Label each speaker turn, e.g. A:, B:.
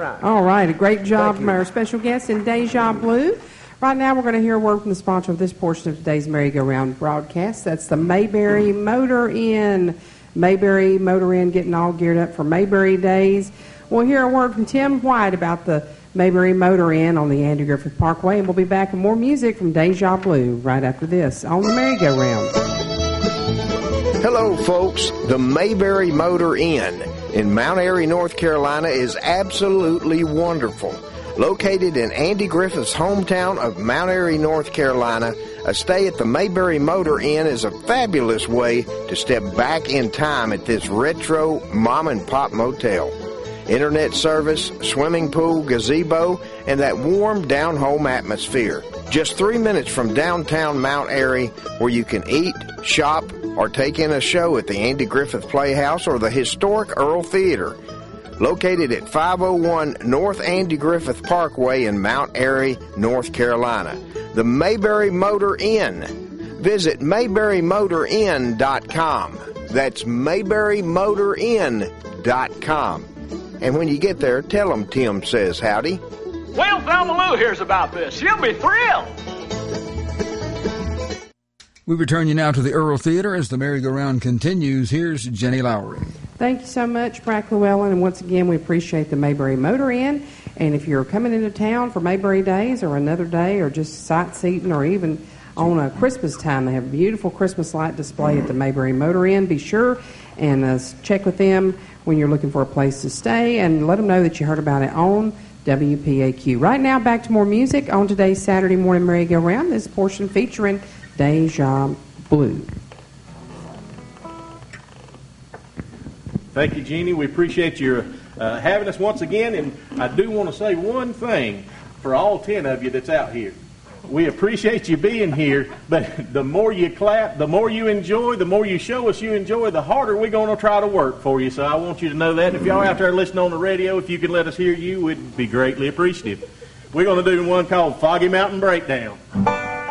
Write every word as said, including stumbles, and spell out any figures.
A: right.
B: All right, a great job from our special guest in Deja Blue. Right now, we're going to hear a word from the sponsor of this portion of today's merry-go-round broadcast. That's the Mayberry Motor Inn. Mayberry Motor Inn getting all geared up for Mayberry Days. We'll hear a word from Tim White about the Mayberry Motor Inn on the Andy Griffith Parkway, and we'll be back with more music from Deja Blue right after this on the merry-go-round.
A: Hello, folks. The Mayberry Motor Inn in Mount Airy, North Carolina is absolutely wonderful. Located in Andy Griffith's hometown of Mount Airy, North Carolina, a stay at the Mayberry Motor Inn is a fabulous way to step back in time at this retro mom-and-pop motel. Internet service, swimming pool, gazebo, and that warm down-home atmosphere. Just three minutes from downtown Mount Airy, where you can eat, shop, or take in a show at the Andy Griffith Playhouse or the historic Earl Theater. Located at five oh one North Andy Griffith Parkway in Mount Airy, North Carolina. The Mayberry Motor Inn. Visit mayberry motor inn dot com. That's mayberry motor inn dot com. And when you get there, tell them Tim says howdy.
C: Well, Thelma Lou hears about this. She'll be thrilled.
D: We return you now to the Earl Theater as the merry-go-round continues. Here's Jenny Lowry.
B: Thank you so much, Brack Llewellyn, and once again, we appreciate the Mayberry Motor Inn. And if you're coming into town for Mayberry Days or another day or just sightseeing or even on a Christmas time, they have a beautiful Christmas light display at the Mayberry Motor Inn. Be sure and uh, check with them when you're looking for a place to stay and let them know that you heard about it on W P A Q. Right now, back to more music on today's Saturday morning merry-go-round. This portion featuring Deja Blue.
E: Thank you, Jeannie. We appreciate your uh, having us once again, and I do want to say one thing for all ten of you that's out here. We appreciate you being here, but the more you clap, the more you enjoy, the more you show us you enjoy, the harder we're going to try to work for you. So I want you to know that. If y'all out there listening on the radio, if you could let us hear you, we'd be greatly appreciative. We're going to do one called Foggy Mountain Breakdown.